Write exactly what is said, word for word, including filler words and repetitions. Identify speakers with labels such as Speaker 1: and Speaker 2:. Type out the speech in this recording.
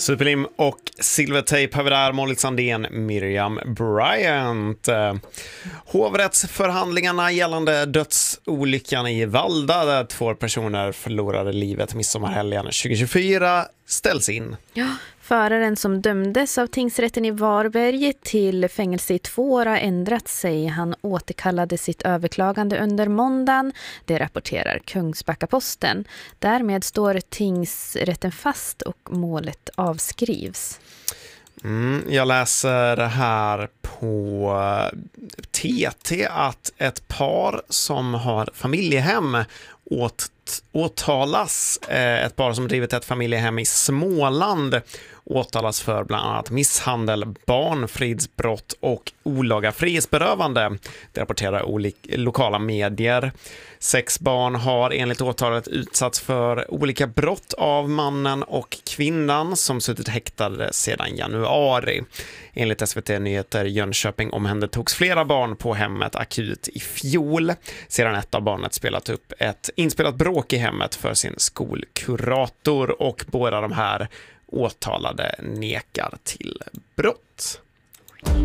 Speaker 1: Superlim och Silvertape har vi där, Molly Sandén, Miriam Bryant. Hovrättsförhandlingarna gällande dödsolyckan i Valda där två personer förlorade livet midsommarhelgen tjugo tjugofyra ställs in.
Speaker 2: Ja, föraren som dömdes av tingsrätten i Varberg till fängelse i två år har ändrat sig. Han återkallade sitt överklagande under måndagen. Det rapporterar Kungsbacka-Posten. Därmed står tingsrätten fast och målet avskrivs.
Speaker 1: Mm, jag läser här på T T att ett par som har familjehem åt, åtalas, ett par som drivit ett familjehem i Småland åtalas för bland annat misshandel, barnfridsbrott och olaga frihetsberövande. Det rapporterar olika lokala medier. Sex barn har enligt åtalet utsatts för olika brott av mannen och kvinnan som suttit häktade sedan januari. Enligt S V T Nyheter Jönköping omhändertogs flera barn på hemmet akut i fjol sedan ett av barnet spelat upp ett inspelat bråk i hemmet för sin skolkurator, och båda de här åtalade nekar till brott.